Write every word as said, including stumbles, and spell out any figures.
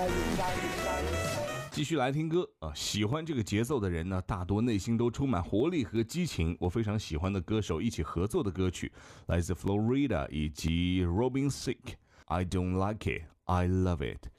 继续来听歌啊！喜欢这个节奏的人呢，大多内心都充满活力和激情。我非常喜欢的歌手一起合作的歌曲，来自 Florida 以及 Robin Thicke，I don't like it, I love it。